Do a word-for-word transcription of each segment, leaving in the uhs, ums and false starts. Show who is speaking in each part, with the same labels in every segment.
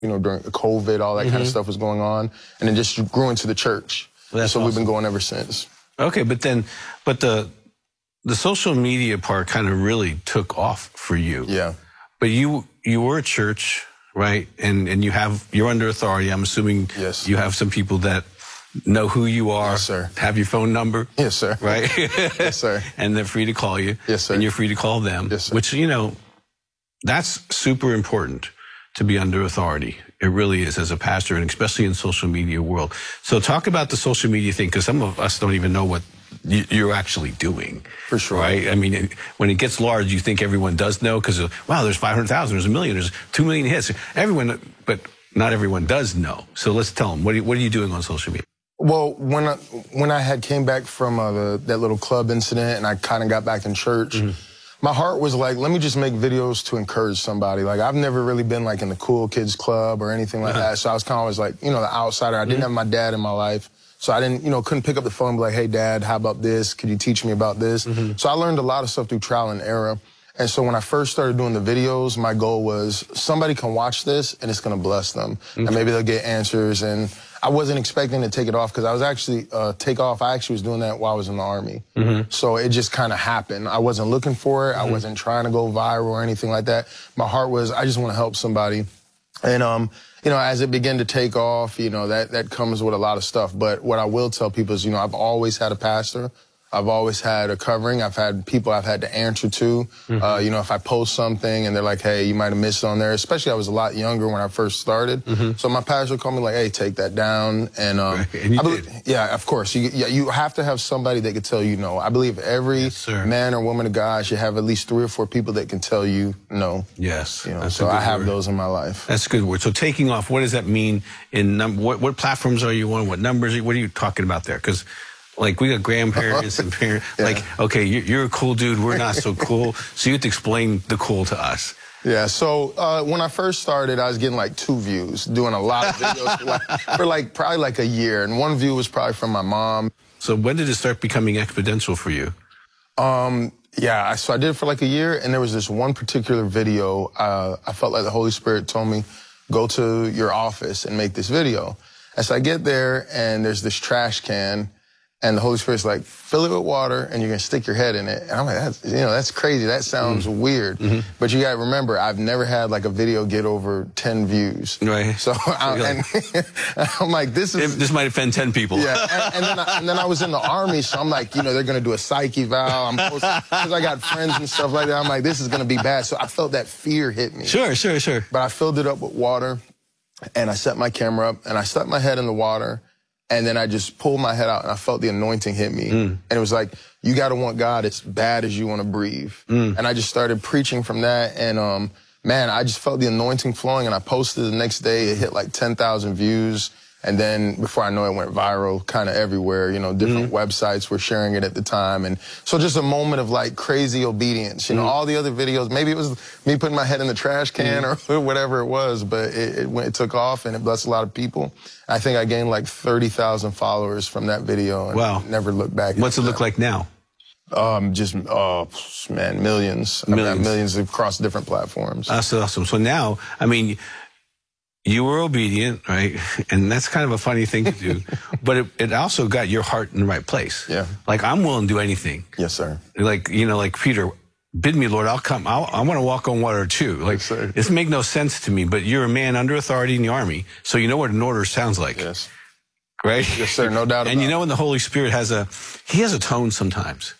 Speaker 1: you know, during COVID, all that mm-hmm. kind of stuff was going on, and it just grew into the church.
Speaker 2: Well, that's
Speaker 1: so
Speaker 2: awesome.
Speaker 1: We've been going ever since.
Speaker 2: Okay, but then, but the the social media part kind of really took off for you.
Speaker 1: Yeah.
Speaker 2: But you you were a church, right? And and you have you're under authority. I'm assuming
Speaker 1: yes.
Speaker 2: you have some people that know who you are.
Speaker 1: Yes, sir.
Speaker 2: Have your phone number.
Speaker 1: Yes, sir.
Speaker 2: Right.
Speaker 1: Yes, sir.
Speaker 2: And they're free to call you.
Speaker 1: Yes, sir.
Speaker 2: And you're free to call them.
Speaker 1: Yes, sir.
Speaker 2: Which, you know, that's super important to be under authority. It really is, as a pastor, and especially in social media world. So talk about the social media thing, because some of us don't even know what you're actually doing.
Speaker 1: For sure.
Speaker 2: Right? I mean, when it gets large, you think everyone does know, because, wow, there's five hundred thousand, there's a million, there's two million hits. Everyone, but not everyone does know. So let's tell them, what are you, what are you doing on social media?
Speaker 1: Well, when I, when I had came back from uh, the, that little club incident, and I kind of got back in church, mm-hmm. my heart was like, let me just make videos to encourage somebody. Like, I've never really been like in the cool kids club or anything like uh-huh. that. So I was kind of always like, you know, the outsider. I mm-hmm. didn't have my dad in my life. So I didn't, you know, couldn't pick up the phone and be like, hey, Dad, how about this? Could you teach me about this? Mm-hmm. So I learned a lot of stuff through trial and error. And so when I first started doing the videos, my goal was somebody can watch this and it's going to bless them. Okay. And maybe they'll get answers. And I wasn't expecting to take it off, because I was actually, uh, take off, I actually was doing that while I was in the Army. Mm-hmm. So it just kind of happened. I wasn't looking for it. Mm-hmm. I wasn't trying to go viral or anything like that. My heart was, I just want to help somebody. And, um, you know, as it began to take off, you know, that, that comes with a lot of stuff. But what I will tell people is, you know, I've always had a pastor. I've always had a covering. I've had people I've had to answer to. Mm-hmm. Uh, you know, if I post something and they're like, hey, you might have missed on there. Especially I was a lot younger when I first started. Mm-hmm. So my pastor would call me like, hey, take that down. And, um,
Speaker 2: right. and you
Speaker 1: I believe,
Speaker 2: did.
Speaker 1: Yeah, of course. You, yeah, you have to have somebody that can tell you no. I believe every
Speaker 2: yes,
Speaker 1: man or woman of God should have at least three or four people that can tell you no.
Speaker 2: Yes.
Speaker 1: You know, so I have word. those in my life.
Speaker 2: That's a good word. So taking off, what does that mean in num- what, what platforms are you on? What numbers? What are you talking about there? Because like, we got grandparents and parents. Yeah. Like, okay, you're, you're a cool dude. We're not so cool. So you have to explain the cool to us.
Speaker 1: Yeah, so uh, when I first started, I was getting like two views, doing a lot of videos for, like, for like probably like a year. And one view was probably from my mom.
Speaker 2: So when did it start becoming exponential for you?
Speaker 1: Um, yeah, so I did it for like a year. And there was this one particular video. Uh, I felt like the Holy Spirit told me, go to your office and make this video. And so I get there, and there's this trash can. And the Holy Spirit's like, fill it with water, and you're going to stick your head in it. And I'm like, that's, you know, that's crazy. That sounds mm. weird. Mm-hmm. But you got to remember, I've never had like a video get over ten views.
Speaker 2: Right.
Speaker 1: So I'm, and, I'm like, this is...
Speaker 2: This might offend ten people.
Speaker 1: Yeah. And, and, then I, and then I was in the Army, so I'm like, you know, they're going to do a psyche vow. I'm because I got friends and stuff like that. I'm like, this is going to be bad. So I felt that fear hit me.
Speaker 2: Sure, sure, sure.
Speaker 1: But I filled it up with water, and I set my camera up, and I stuck my head in the water. And then I just pulled my head out, and I felt the anointing hit me. Mm. And it was like, you got to want God as bad as you want to breathe. Mm. And I just started preaching from that. And, um, man, I just felt the anointing flowing. And I posted the next day. It hit like ten thousand views. And then before I know it, it went viral kind of everywhere. You know, different mm. websites were sharing it at the time. And so just a moment of like crazy obedience. You know, mm. all the other videos, maybe it was me putting my head in the trash can mm. or whatever it was, but it, it, went, it took off, and it blessed a lot of people. I think I gained like thirty thousand followers from that video, and
Speaker 2: wow.
Speaker 1: never looked back.
Speaker 2: What's it
Speaker 1: that.
Speaker 2: look like now?
Speaker 1: Um, just, oh, man, millions.
Speaker 2: Millions.
Speaker 1: I've got millions across different platforms.
Speaker 2: That's awesome. So now, I mean, you were obedient, right? And that's kind of a funny thing to do. But it, it also got your heart in the right place.
Speaker 1: Yeah.
Speaker 2: Like, I'm willing to do anything.
Speaker 1: Yes, sir.
Speaker 2: Like, you know, like Peter, bid me, Lord, I'll come. I'll, I want to walk on water too. Like,
Speaker 1: yes, sir.
Speaker 2: This make no sense to me, but you're a man under authority in the Army, so you know what an order sounds like.
Speaker 1: Yes.
Speaker 2: Right?
Speaker 1: Yes, sir. No doubt about it.
Speaker 2: And you know when the Holy Spirit has a, he has a tone sometimes.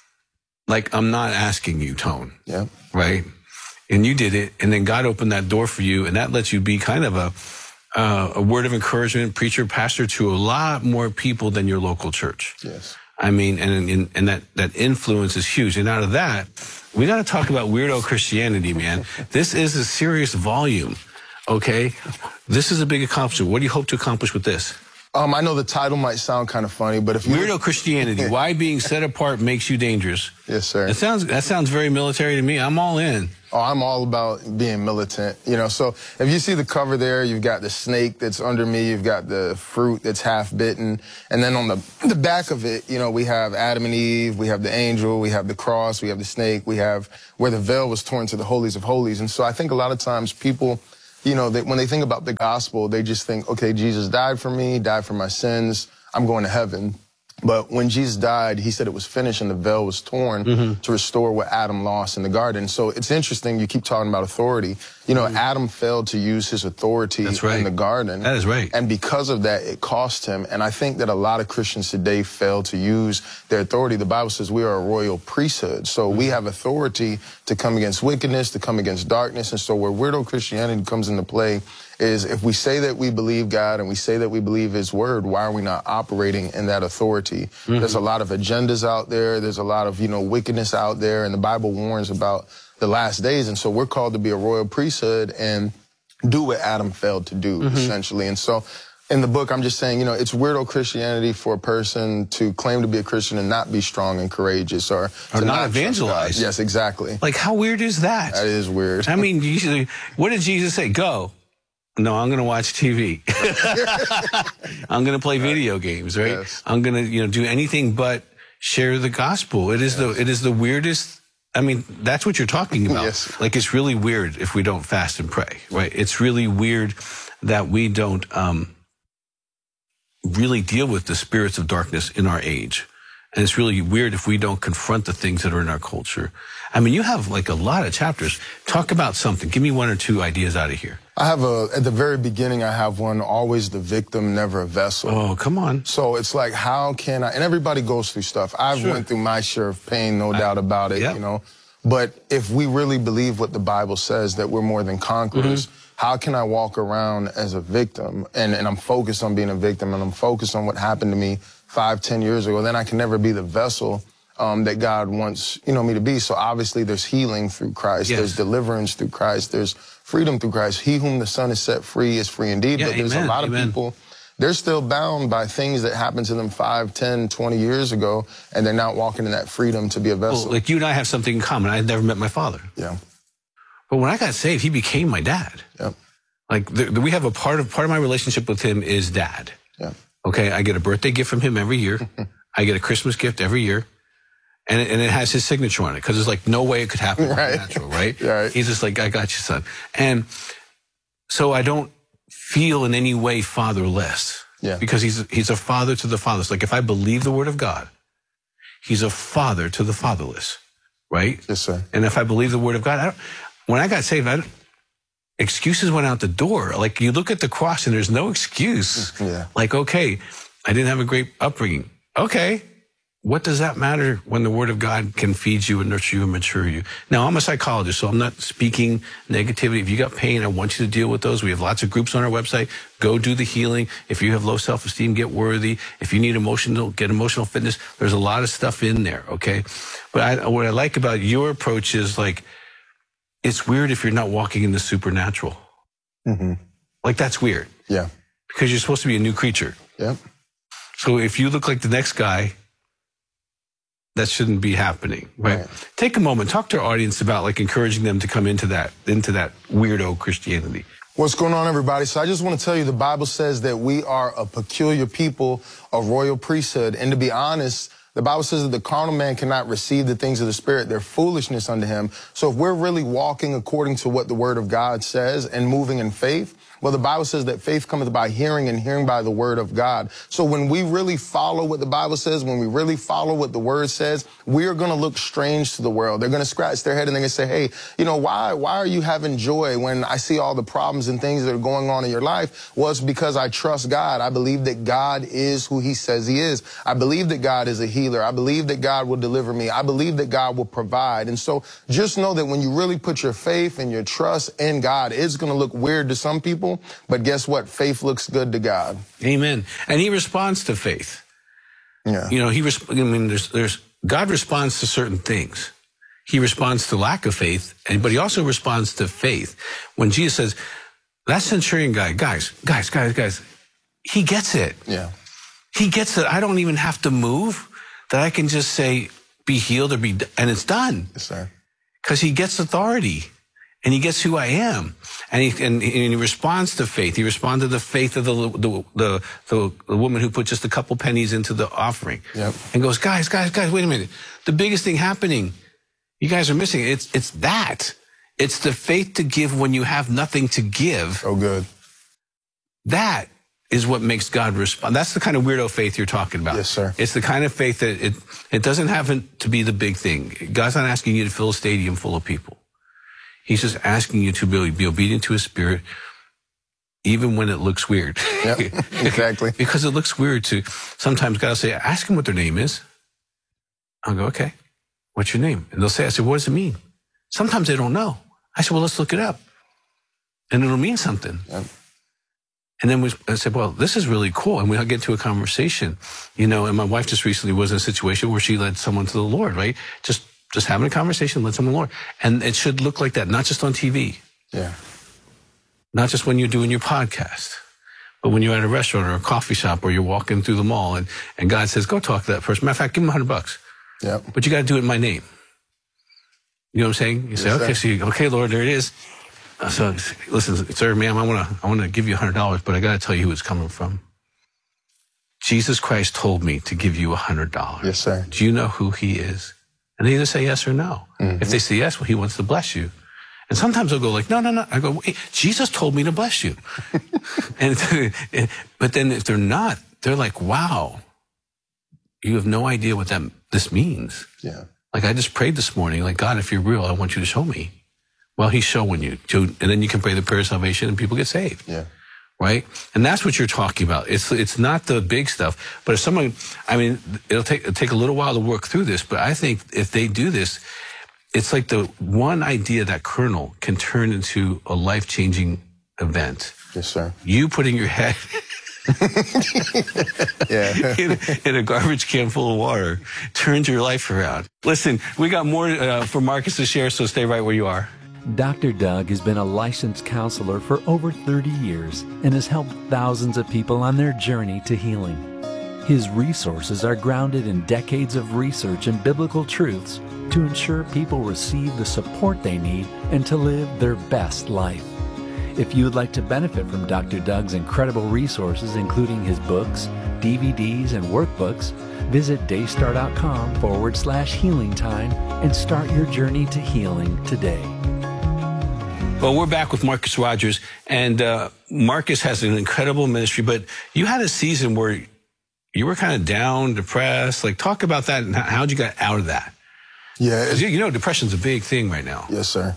Speaker 2: Like, I'm not asking you tone.
Speaker 1: Yeah.
Speaker 2: Right? And you did it, and then God opened that door for you, and that lets you be kind of a uh, a word of encouragement, preacher, pastor to a lot more people than your local church.
Speaker 1: Yes.
Speaker 2: I mean, and and, and that, that influence is huge. And out of that, we got to talk about weirdo Christianity, man. This is a serious volume, okay? This is a big accomplishment. What do you hope to accomplish with this?
Speaker 1: Um, I know the title might sound kind of funny, but if you...
Speaker 2: Weirdo Christianity, why being set apart makes you dangerous.
Speaker 1: Yes, sir.
Speaker 2: That sounds, that sounds very military to me. I'm all in.
Speaker 1: Oh, I'm all about being militant, you know. So if you see the cover there, you've got the snake that's under me, you've got the fruit that's half bitten, and then on the the back of it, you know, we have Adam and Eve, we have the angel, we have the cross, we have the snake, we have where the veil was torn to the holies of holies. And so I think a lot of times people, you know, they, when they think about the gospel, they just think, okay, Jesus died for me, died for my sins, I'm going to heaven. But when Jesus died, he said it was finished and the veil was torn mm-hmm. to restore what Adam lost in the garden. So it's interesting, you keep talking about authority. You know, mm-hmm. Adam failed to use his authority
Speaker 2: That's right.
Speaker 1: in the garden.
Speaker 2: That is right.
Speaker 1: And because of that, it cost him. And I think that a lot of Christians today fail to use their authority. The Bible says we are a royal priesthood. So mm-hmm. we have authority to come against wickedness, to come against darkness. And so where weirdo Christianity comes into play is if we say that we believe God and we say that we believe his word, why are we not operating in that authority? Mm-hmm. There's a lot of agendas out there. There's a lot of, you know, wickedness out there. And the Bible warns about the last days. And so we're called to be a royal priesthood and do what Adam failed to do, mm-hmm. essentially. And so in the book, I'm just saying, you know, it's weirdo Christianity for a person to claim to be a Christian and not be strong and courageous or,
Speaker 2: or
Speaker 1: to
Speaker 2: not, not evangelize.
Speaker 1: Yes, exactly.
Speaker 2: Like, how weird is that?
Speaker 1: That is weird.
Speaker 2: I mean, usually, what did Jesus say? Go. No, I'm going to watch T V. I'm going to play video games, right? Yes. I'm going to, you know, do anything but share the gospel. It is yes. the it is the weirdest. I mean, that's what you're talking about. Yes. Like, it's really weird if we don't fast and pray, right? It's really weird that we don't um, really deal with the spirits of darkness in our age. And it's really weird if we don't confront the things that are in our culture. I mean, you have like a lot of chapters. Talk about something. Give me one or two ideas out of here.
Speaker 1: I have a, at the very beginning, I have one, always the victim, never a vessel.
Speaker 2: Oh, come on.
Speaker 1: So it's like, how can I, and everybody goes through stuff. I've sure. went through my share of pain, no I, doubt about it, yep. you know. But if we really believe what the Bible says, that we're more than conquerors, mm-hmm. how can I walk around as a victim and, and I'm focused on being a victim and I'm focused on what happened to me five, ten years ago? Then I can never be the vessel um, that God wants, you know, me to be. So obviously there's healing through Christ. Yes. There's deliverance through Christ. There's freedom through Christ. He whom the Son has set free is free indeed.
Speaker 2: Yeah,
Speaker 1: but there's
Speaker 2: amen,
Speaker 1: a lot
Speaker 2: amen.
Speaker 1: of people, they're still bound by things that happened to them five, ten, twenty years ago, and they're not walking in that freedom to be a vessel.
Speaker 2: Well, like you and I have something in common. I had never met my father.
Speaker 1: Yeah.
Speaker 2: But when I got saved, he became my dad.
Speaker 1: Yeah.
Speaker 2: Like the, the, we have a part of part of my relationship with him is dad.
Speaker 1: Yeah. Okay,
Speaker 2: I get a birthday gift from him every year. I get a Christmas gift every year. And it, and it has his signature on it because there's like no way it could happen right. natural, right?
Speaker 1: right?
Speaker 2: He's just like, I got you, son. And so I don't feel in any way fatherless.
Speaker 1: Yeah.
Speaker 2: Because he's he's a father to the fatherless. Like if I believe the word of God, he's a father to the fatherless, right?
Speaker 1: Yes, sir.
Speaker 2: And if I believe the word of God, I don't, when I got saved, I don't, excuses went out the door. Like you look at the cross and there's no excuse.
Speaker 1: Yeah.
Speaker 2: Like, okay, I didn't have a great upbringing. Okay. What does that matter when the word of God can feed you and nurture you and mature you? Now, I'm a psychologist, so I'm not speaking negativity. If you got pain, I want you to deal with those. We have lots of groups on our website. Go do the healing. If you have low self-esteem, get worthy. If you need emotional, get emotional fitness. There's a lot of stuff in there, okay? But I, what I like about your approach is like, it's weird if you're not walking in the supernatural.
Speaker 1: Mm-hmm.
Speaker 2: Like that's weird.
Speaker 1: Yeah.
Speaker 2: Because you're supposed to be a new creature.
Speaker 1: Yeah.
Speaker 2: So if you look like the next guy, that shouldn't be happening, right? right? Take a moment, talk to our audience about like encouraging them to come into that, into that weirdo Christianity.
Speaker 1: What's going on, everybody? So I just want to tell you, the Bible says that we are a peculiar people, a royal priesthood. And to be honest, the Bible says that the carnal man cannot receive the things of the Spirit. They're foolishness unto him. So if we're really walking according to what the Word of God says and moving in faith, well, the Bible says that faith cometh by hearing and hearing by the word of God. So when we really follow what the Bible says, when we really follow what the word says, we are going to look strange to the world. They're going to scratch their head and they're going to say, hey, you know, why, why are you having joy when I see all the problems and things that are going on in your life? Well, it's because I trust God. I believe that God is who he says he is. I believe that God is a healer. I believe that God will deliver me. I believe that God will provide. And so just know that when you really put your faith and your trust in God, it's going to look weird to some people. But guess what? Faith looks good to God.
Speaker 2: Amen. And he responds to faith.
Speaker 1: Yeah.
Speaker 2: You know, he, I mean, there's, there's, God responds to certain things. He responds to lack of faith, and, but he also responds to faith. When Jesus says, that centurion guy, guys, guys, guys, guys, he gets it.
Speaker 1: Yeah.
Speaker 2: He gets that I don't even have to move, that I can just say, be healed or be, and it's done.
Speaker 1: Yes, sir.
Speaker 2: Because he gets authority. And he gets who I am, and he and, and he responds to faith. He responds to the faith of the the, the the the woman who put just a couple pennies into the offering,
Speaker 1: yep.
Speaker 2: and goes, guys, guys, guys, wait a minute. The biggest thing happening, you guys are missing. It's it's that. It's the faith to give when you have nothing to give.
Speaker 1: Oh, good.
Speaker 2: That is what makes God respond. That's the kind of weirdo faith you're talking about.
Speaker 1: Yes, sir.
Speaker 2: It's the kind of faith that it, it doesn't have to be the big thing. God's not asking you to fill a stadium full of people. He's just asking you to be, be obedient to his spirit, even when it looks weird.
Speaker 1: Yep, exactly.
Speaker 2: Because it looks weird to, sometimes God will say, ask them what their name is. I'll go, okay, what's your name? And they'll say, I said, what does it mean? Sometimes they don't know. I said, well, let's look it up. And it'll mean something.
Speaker 1: Yep.
Speaker 2: And then we, I said, well, this is really cool. And we'll get into a conversation, you know, and my wife just recently was in a situation where she led someone to the Lord, right? Just, just having a conversation, led someone to the Lord. And it should look like that, not just on T V.
Speaker 1: Yeah.
Speaker 2: Not just when you're doing your podcast, but when you're at a restaurant or a coffee shop or you're walking through the mall and, and God says, go talk to that person. Matter of fact, give him a hundred bucks.
Speaker 1: Yeah.
Speaker 2: But you got to do it in my name. You know what I'm saying? You say,
Speaker 1: yes,
Speaker 2: okay, so you, okay, Lord, there it is. Uh, so, listen, sir, ma'am, I want to I want to give you a hundred dollars, but I got to tell you who it's coming from. Jesus Christ told me to give you a hundred dollars.
Speaker 1: Yes, sir.
Speaker 2: Do you know who he is? And they either say yes or no. Mm-hmm. If they say yes, well, he wants to bless you. And sometimes they'll go like, no, no, no. I go, wait, Jesus told me to bless you. and but then if they're not, they're like, wow, you have no idea what that this means.
Speaker 1: Yeah.
Speaker 2: Like I just prayed this morning, like, God, if you're real, I want you to show me. Well, he's showing you. To, and then you can pray the prayer of salvation and people get saved.
Speaker 1: Yeah.
Speaker 2: Right? And that's what you're talking about. It's it's not the big stuff. But if someone, I mean, it'll take, it'll take a little while to work through this, but I think if they do this, it's like the one idea, that kernel, can turn into a life-changing event.
Speaker 1: Yes, sir.
Speaker 2: You putting your head
Speaker 1: yeah.
Speaker 2: in, in a garbage can full of water turns your life around. Listen, we got more uh, for Marcus to share, so stay right where you are.
Speaker 3: Doctor Doug has been a licensed counselor for over thirty years and has helped thousands of people on their journey to healing. His resources are grounded in decades of research and biblical truths to ensure people receive the support they need and to live their best life. If you would like to benefit from Doctor Doug's incredible resources, including his books, D V Ds, and workbooks, visit daystar.com forward slash healing time and start your journey to healing today.
Speaker 2: Well, we're back with Marcus Rogers, and uh, Marcus has an incredible ministry, but you had a season where you were kind of down, depressed. Like, talk about that and how'd you get out of that?
Speaker 1: Yeah.
Speaker 2: You, you know, depression's a big thing right now.
Speaker 1: Yes, sir.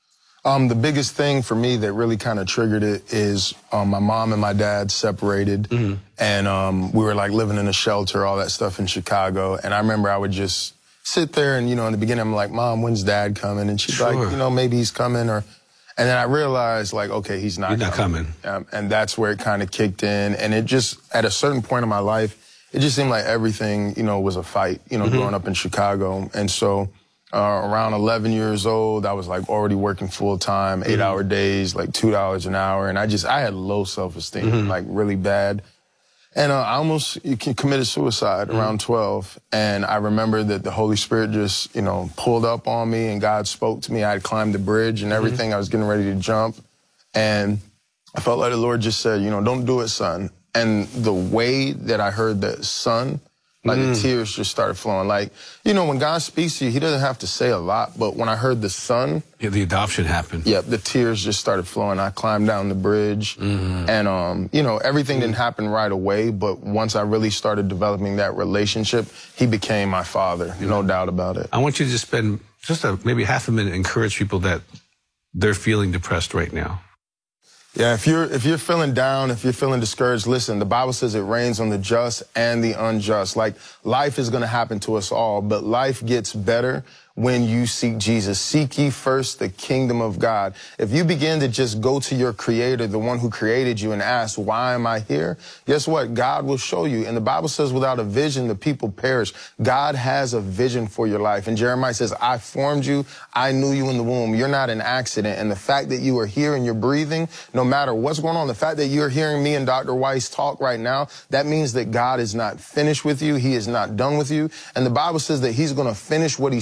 Speaker 1: Um, the biggest thing for me that really kind of triggered it is um, my mom and my dad separated, mm-hmm. and um, we were like living in a shelter, all that stuff in Chicago. And I remember I would just sit there and, you know, in the beginning, I'm like, Mom, when's Dad coming? And she's sure. like, you know, maybe he's coming. Or, and then I realized, like, okay, he's not
Speaker 2: he's not
Speaker 1: coming.
Speaker 2: coming.
Speaker 1: Um, and that's where it kind of kicked in. And it just, at a certain point in my life, it just seemed like everything, you know, was a fight, you know, mm-hmm. growing up in Chicago. And so uh, around eleven years old, I was like already working full time, eight mm-hmm. hour days, like two dollars an hour. And I just, I had low self-esteem, mm-hmm. like really bad. And uh, I almost committed suicide mm-hmm. around twelve. And I remember that the Holy Spirit just, you know, pulled up on me and God spoke to me. I had climbed the bridge and everything. Mm-hmm. I was getting ready to jump. And I felt like the Lord just said, you know, don't do it, son. And the way that I heard that son, like mm. the tears just started flowing. Like, you know, when God speaks to you, he doesn't have to say a lot. But when I heard the son.
Speaker 2: Yeah, the adoption happened.
Speaker 1: Yep, the tears just started flowing. I climbed down the bridge. Mm-hmm. And, um, you know, everything didn't happen right away. But once I really started developing that relationship, he became my father. Yeah. No doubt about it.
Speaker 2: I want you to just spend just a, maybe half a minute encourage people that they're feeling depressed right now.
Speaker 1: Yeah, if you're if you're feeling down, if you're feeling discouraged, listen, the Bible says it rains on the just and the unjust. Like, life is going to happen to us all, but life gets better when you seek Jesus. Seek ye first the kingdom of God. If you begin to just go to your creator, the one who created you, and ask, why am I here? Guess what? God will show you. And the Bible says without a vision, the people perish. God has a vision for your life. And Jeremiah says, I formed you. I knew you in the womb. You're not an accident. And the fact that you are here and you're breathing, no matter what's going on, the fact that you're hearing me and Doctor Weiss talk right now, that means that God is not finished with you. He is not done with you. And the Bible says that he's going to finish what he started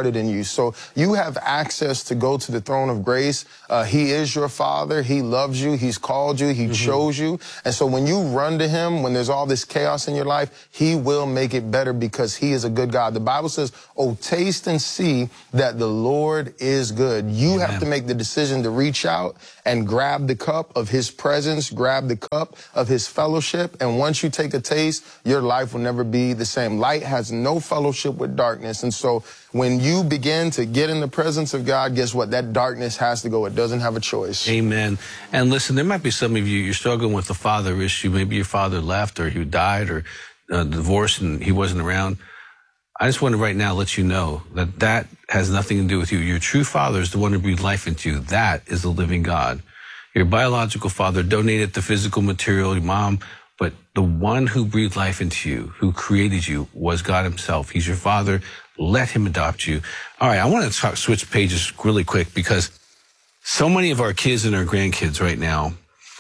Speaker 1: it in you. So you have access to go to the throne of grace. Uh, he is your father. He loves you. He's called you. He mm-hmm. chose you. And so when you run to him, when there's all this chaos in your life, he will make it better because he is a good God. The Bible says, oh, taste and see that the Lord is good. You
Speaker 2: Amen.
Speaker 1: have to make the decision to reach out and grab the cup of his presence, grab the cup of his fellowship. And once you take a taste, your life will never be the same. Light has no fellowship with darkness. And so when you begin to get in the presence of God, guess what? That darkness has to go. It doesn't have a choice.
Speaker 2: Amen. And listen, there might be some of you, you're struggling with the father issue. Maybe your father left or he died or uh, divorced and he wasn't around. I just want to right now let you know that that has nothing to do with you. Your true father is the one who breathed life into you. That is the living God. Your biological father donated the physical material, your mom, but the one who breathed life into you, who created you, was God himself. He's your father. Let him adopt you. All right, I want to talk, switch pages really quick because so many of our kids and our grandkids right now,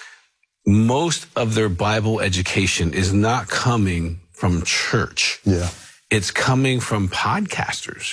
Speaker 2: most of their Bible education is not coming from church.
Speaker 1: Yeah.
Speaker 2: It's coming from podcasters.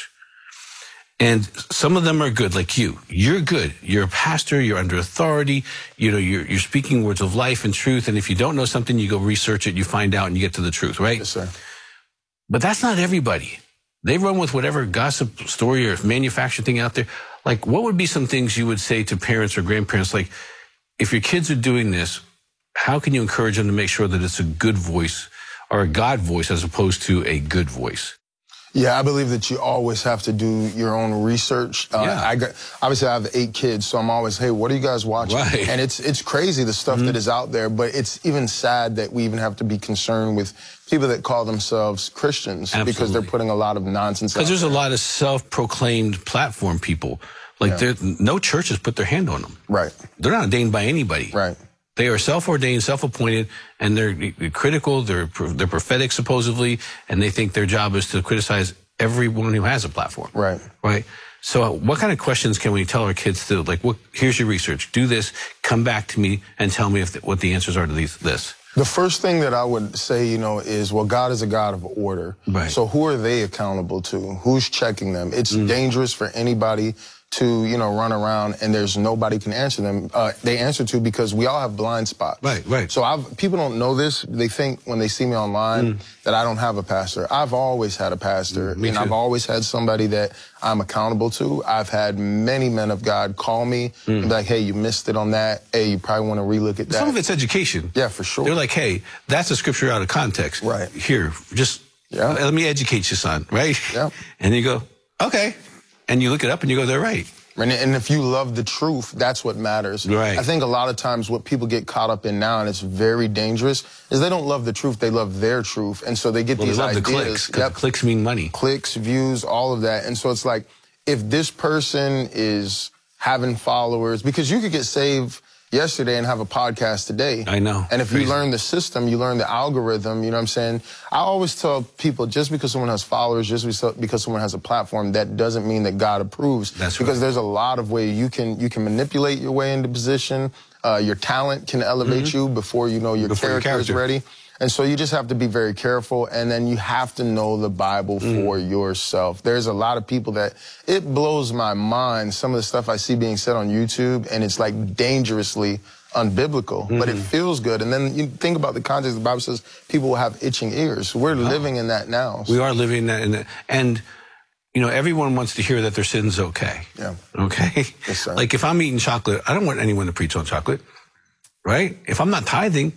Speaker 2: And some of them are good, like you. You're good. You're a pastor. You're under authority. You know, you're, you're speaking words of life and truth. And if you don't know something, you go research it, you find out, and you get to the truth, right?
Speaker 1: Yes, sir.
Speaker 2: But that's not everybody. They run with whatever gossip story or manufactured thing out there. Like, what would be some things you would say to parents or grandparents? Like, if your kids are doing this, how can you encourage them to make sure that it's a good voice or a God voice as opposed to a good voice?
Speaker 1: Yeah, I believe that you always have to do your own research. Uh,
Speaker 2: yeah.
Speaker 1: I got, obviously, I have eight kids, so I'm always, hey, what are you guys watching?
Speaker 2: Right.
Speaker 1: And it's it's crazy, the stuff mm-hmm. that is out there, but it's even sad that we even have to be concerned with people that call themselves Christians. Absolutely. Because they're putting a lot of nonsense out there.
Speaker 2: Because there's a lot of self-proclaimed platform people. Like, yeah. no churches put their hand on them.
Speaker 1: Right.
Speaker 2: They're not ordained by anybody.
Speaker 1: Right.
Speaker 2: They are self-ordained, self-appointed, and they're critical, they're, they're prophetic, supposedly, and they think their job is to criticize everyone who has a platform.
Speaker 1: Right.
Speaker 2: Right? So what kind of questions can we tell our kids to, like, what, here's your research, do this, come back to me and tell me if the, what the answers are to these, this?
Speaker 1: The first thing that I would say, you know, is, well, God is a God of order.
Speaker 2: Right.
Speaker 1: So who are they accountable to? Who's checking them? It's mm. dangerous for anybody to, you know, run around and there's nobody can answer them. Uh, they answer to because we all have blind spots.
Speaker 2: Right, right.
Speaker 1: So I've, people don't know this. They think when they see me online mm. that I don't have a pastor. I've always had a pastor.
Speaker 2: Me
Speaker 1: and
Speaker 2: too.
Speaker 1: I've always had somebody that I'm accountable to. I've had many men of God call me mm. and be like, hey, you missed it on that. Hey, you probably want to relook at that.
Speaker 2: Some of it's education.
Speaker 1: Yeah, for sure.
Speaker 2: They're like, hey, that's a scripture out of context.
Speaker 1: Right.
Speaker 2: Here, just yeah. let me educate you, son. Right?
Speaker 1: Yeah.
Speaker 2: And you go, okay. And you look it up and you go, they're right.
Speaker 1: And, and if you love the truth, that's what matters.
Speaker 2: Right.
Speaker 1: I think a lot of times what people get caught up in now, and it's very dangerous, is they don't love the truth, they love their truth. And so they get
Speaker 2: well,
Speaker 1: these
Speaker 2: they love
Speaker 1: ideas.
Speaker 2: The clicks, 'cause
Speaker 1: yep.
Speaker 2: clicks mean money.
Speaker 1: Clicks, views, all of that. And so it's like, if this person is having followers, because you could get saved yesterday and have a podcast today.
Speaker 2: I know.
Speaker 1: And if
Speaker 2: Crazy.
Speaker 1: you learn the system, you learn the algorithm, you know what I'm saying? I always tell people, just because someone has followers, just because someone has a platform, that doesn't mean that God approves.
Speaker 2: That's
Speaker 1: because
Speaker 2: right.
Speaker 1: there's a lot of ways you can you can manipulate your way into position. Uh, your talent can elevate mm-hmm. you before you know your
Speaker 2: before
Speaker 1: character,
Speaker 2: your
Speaker 1: is
Speaker 2: character
Speaker 1: ready. And so you just have to be very careful, and then you have to know the Bible mm. for yourself. There's a lot of people that, it blows my mind, some of the stuff I see being said on YouTube, and it's like dangerously unbiblical, mm-hmm. but it feels good. And then you think about the context, the Bible says people will have itching ears. We're oh. living in that now. So.
Speaker 2: We are living that in that. And, you know, everyone wants to hear that their sin's okay.
Speaker 1: Yeah.
Speaker 2: Okay?
Speaker 1: Yes, sir.
Speaker 2: Like if I'm eating chocolate, I don't want anyone to preach on chocolate, right? If I'm not tithing,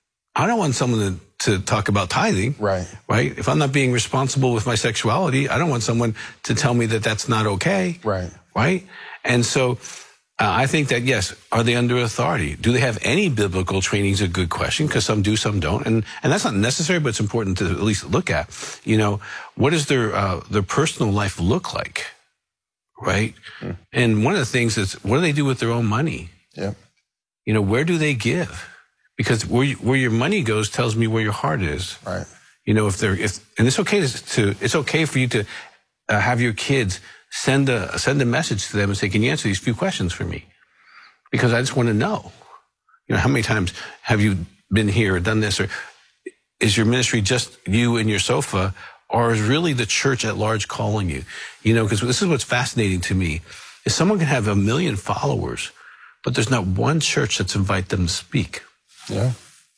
Speaker 2: I don't want someone to, to talk about tithing.
Speaker 1: Right.
Speaker 2: Right? If I'm not being responsible with my sexuality, I don't want someone to tell me that that's not okay.
Speaker 1: Right.
Speaker 2: Right? And so uh, I think that, yes, are they under authority? Do they have any biblical training is a good question, because some do, some don't. And and that's not necessary, but it's important to at least look at. You know, what does their, uh, their personal life look like? Right? Mm. And one of the things is, what do they do with their own money?
Speaker 1: Yeah.
Speaker 2: You know, where do they give? Because where you, where your money goes tells me where your heart is.
Speaker 1: Right.
Speaker 2: You know, if they're if and it's okay to, to it's okay for you to uh, have your kids send a send a message to them and say, "Can you answer these few questions for me?" Because I just want to know. You know, how many times have you been here or done this, or is your ministry just you and your sofa, or is really the church at large calling you? You know, because this is what's fascinating to me, is someone can have a million followers, but there's not one church that's invite them to speak.
Speaker 1: Yeah.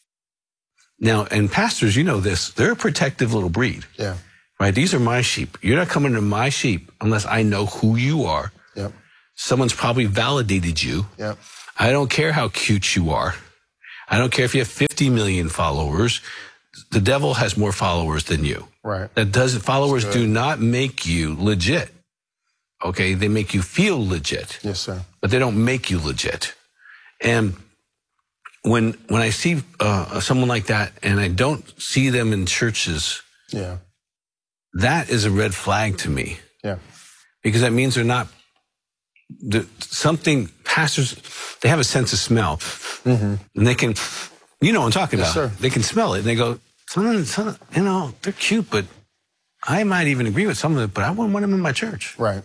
Speaker 2: Now, and pastors, you know this, they're a protective little breed.
Speaker 1: Yeah.
Speaker 2: Right? These are my sheep. You're not coming to my sheep unless I know who you are.
Speaker 1: Yep.
Speaker 2: Someone's probably validated you.
Speaker 1: Yep.
Speaker 2: I don't care how cute you are. I don't care if you have fifty million followers. The devil has more followers than you.
Speaker 1: Right.
Speaker 2: That doesn't, followers do not make you legit. Okay? They make you feel legit.
Speaker 1: Yes, sir.
Speaker 2: But they don't make you legit. And when when I see uh, someone like that and I don't see them in churches,
Speaker 1: yeah,
Speaker 2: that is a red flag to me.
Speaker 1: Yeah.
Speaker 2: Because that means they're not, the, something, pastors, they have a sense of smell. Mm-hmm. And they can, you know what I'm talking
Speaker 1: yes,
Speaker 2: about.
Speaker 1: Sir.
Speaker 2: They can smell it. And they go, some, some, you know, they're cute, but I might even agree with some of it, but I wouldn't want them in my church.
Speaker 1: Right.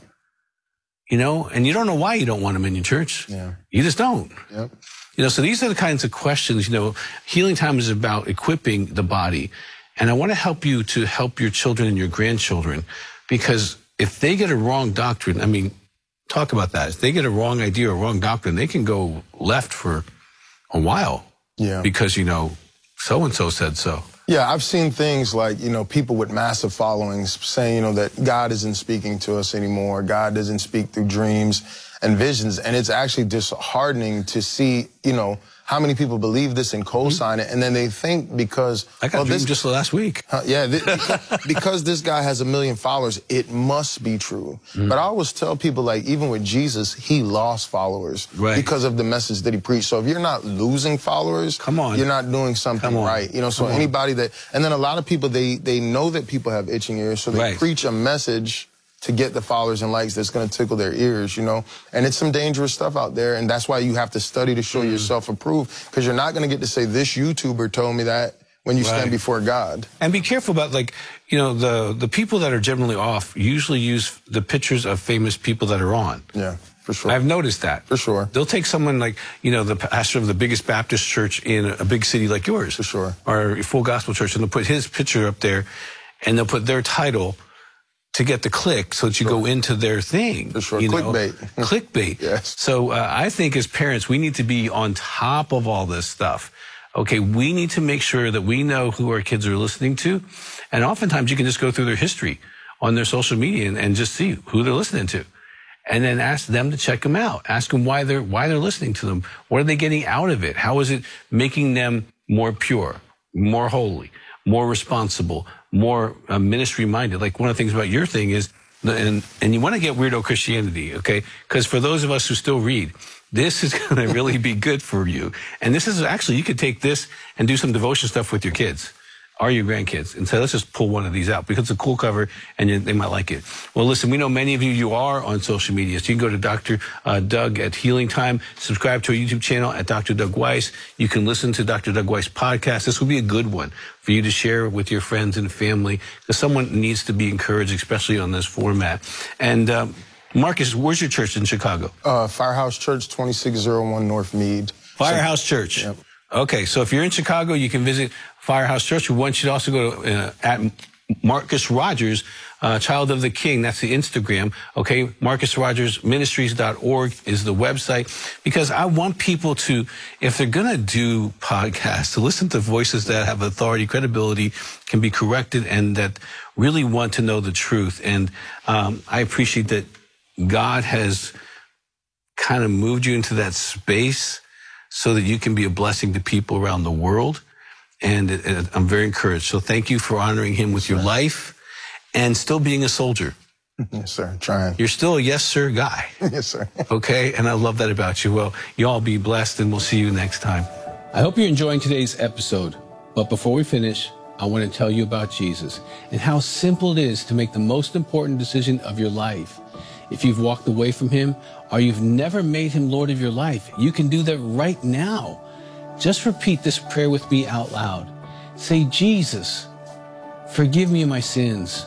Speaker 2: You know, and you don't know why you don't want them in your church.
Speaker 1: Yeah.
Speaker 2: You just don't.
Speaker 1: Yep.
Speaker 2: You know, so these are the kinds of questions, you know, Healing Time is about equipping the body. And I want to help you to help your children and your grandchildren, because if they get a wrong doctrine, I mean, talk about that. If they get a wrong idea or wrong doctrine, they can go left for a while.
Speaker 1: Yeah.
Speaker 2: Because, you know, so-and-so said so.
Speaker 1: Yeah, I've seen things like, you know, people with massive followings saying, you know, that God isn't speaking to us anymore. God doesn't speak through dreams and visions. And it's actually disheartening to see, you know, how many people believe this and co-sign mm-hmm. it, and then they think because
Speaker 2: I got
Speaker 1: well,
Speaker 2: a dream
Speaker 1: this,
Speaker 2: just last week.
Speaker 1: Uh, yeah, th- because this guy has a million followers, it must be true. Mm-hmm. But I always tell people, like, even with Jesus, he lost followers
Speaker 2: right.
Speaker 1: because of the message that he preached. So if you're not losing followers,
Speaker 2: come on,
Speaker 1: you're not doing something right. You know, so
Speaker 2: come
Speaker 1: anybody
Speaker 2: on.
Speaker 1: that, and then a lot of people, they they know that people have itching ears, so they
Speaker 2: right.
Speaker 1: preach a message to get the followers and likes that's going to tickle their ears, you know? And it's some dangerous stuff out there, and that's why you have to study to show mm. yourself approved, because you're not going to get to say, this YouTuber told me that when you right. stand before God.
Speaker 2: And be careful about, like, you know, the, the people that are generally off usually use the pictures of famous people that are on.
Speaker 1: Yeah, for sure.
Speaker 2: I've noticed that.
Speaker 1: For sure.
Speaker 2: They'll take someone like, you know, the pastor of the biggest Baptist church in a big city like yours.
Speaker 1: For sure.
Speaker 2: Or a Full Gospel Church, and they'll put his picture up there, and they'll put their title to get the click so that you sure. go into their thing.
Speaker 1: For sure.
Speaker 2: You
Speaker 1: Clickbait.
Speaker 2: Know? Clickbait.
Speaker 1: Yes.
Speaker 2: So uh, I think as parents, we need to be on top of all this stuff. Okay, we need to make sure that we know who our kids are listening to. And oftentimes you can just go through their history on their social media and, and just see who they're listening to. And then ask them to check them out. Ask them why they're, why they're listening to them. What are they getting out of it? How is it making them more pure, more holy, more responsible, more uh, ministry-minded? Like, one of the things about your thing is, and, and you want to get weirdo Christianity, okay? Because for those of us who still read, this is going to really be good for you. And this is actually, you could take this and do some devotion stuff with your kids or your grandkids and say, let's just pull one of these out because it's a cool cover and you, they might like it. Well, listen, we know many of you, you are on social media. So you can go to Doctor Uh, Doug at Healing Time, subscribe to our YouTube channel at Doctor Doug Weiss. You can listen to Doctor Doug Weiss podcast. This will be a good one for you to share with your friends and family, because someone needs to be encouraged, especially on this format. And um, Marcus, where's your church in Chicago?
Speaker 1: Uh, Firehouse Church, twenty-six oh one North Meade.
Speaker 2: Firehouse so, Church.
Speaker 1: Yep.
Speaker 2: Okay, so if you're in Chicago, you can visit Firehouse Church. We want you to also go to uh, at Marcus Rogers, uh, Child of the King. That's the Instagram. Okay, Marcus Rogers Ministries dot org is the website, because I want people to, if they're going to do podcasts, to listen to voices that have authority, credibility, can be corrected, and that really want to know the truth. And um, I appreciate that God has kind of moved you into that space so that you can be a blessing to people around the world. And it, it, I'm very encouraged. So thank you for honoring him with your life and still being a soldier.
Speaker 1: Yes, sir. Trying.
Speaker 2: You're still a yes, sir guy.
Speaker 1: Yes, sir.
Speaker 2: Okay. And I love that about you. Well, you all be blessed, and we'll see you next time. I hope you're enjoying today's episode. But before we finish, I want to tell you about Jesus and how simple it is to make the most important decision of your life. If you've walked away from him or you've never made him Lord of your life, you can do that right now. Just repeat this prayer with me out loud. Say, Jesus, forgive me my sins.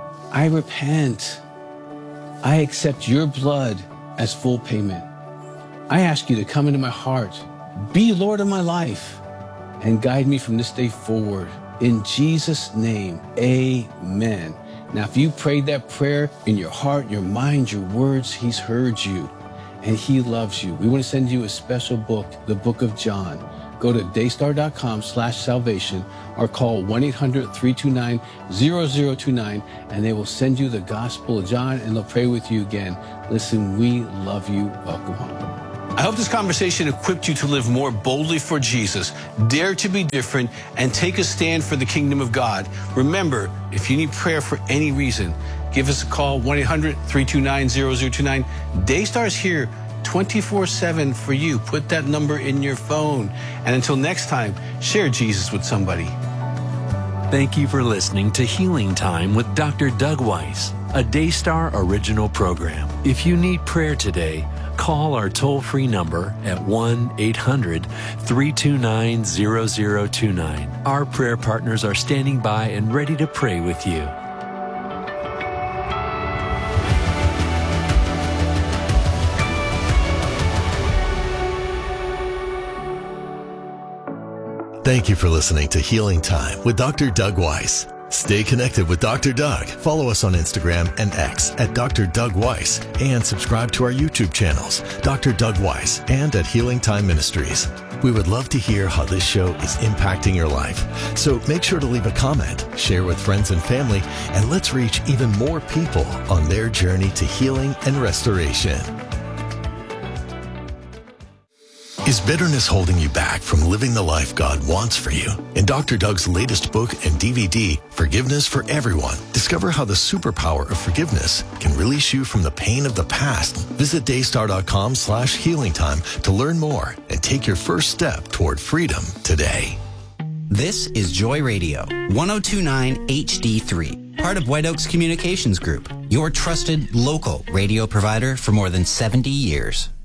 Speaker 2: I repent. I accept your blood as full payment. I ask you to come into my heart, be Lord of my life, and guide me from this day forward. In Jesus' name, amen. Now, if you prayed that prayer in your heart, your mind, your words, he's heard you and he loves you. We want to send you a special book, the Book of John. Go to daystar.com slash salvation or call one eight hundred, three two nine, zero zero two nine and they will send you the Gospel of John and they'll pray with you again. Listen, we love you. Welcome home. I hope this conversation equipped you to live more boldly for Jesus, dare to be different, and take a stand for the kingdom of God. Remember, if you need prayer for any reason, give us a call, one eight hundred, three two nine, zero zero two nine. Daystar's here twenty-four seven for you. Put that number in your phone. And until next time, share Jesus with somebody.
Speaker 3: Thank you for listening to Healing Time with Doctor Doug Weiss, a Daystar original program. If you need prayer today, call our toll-free number at one eight hundred, three two nine, zero zero two nine. Our prayer partners are standing by and ready to pray with you.
Speaker 4: Thank you for listening to Healing Time with Doctor Doug Weiss. Stay connected with Doctor Doug. Follow us on Instagram and X at Doctor Doug Weiss and subscribe to our YouTube channels, Doctor Doug Weiss and at Healing Time Ministries. We would love to hear how this show is impacting your life. So make sure to leave a comment, share with friends and family, and let's reach even more people on their journey to healing and restoration. Is bitterness holding you back from living the life God wants for you? In Doctor Doug's latest book and D V D, Forgiveness for Everyone, discover how the superpower of forgiveness can release you from the pain of the past. Visit daystar.com slash healing time to learn more and take your first step toward freedom today.
Speaker 5: This is Joy Radio, ten twenty-nine H D three, part of White Oaks Communications Group, your trusted local radio provider for more than seventy years.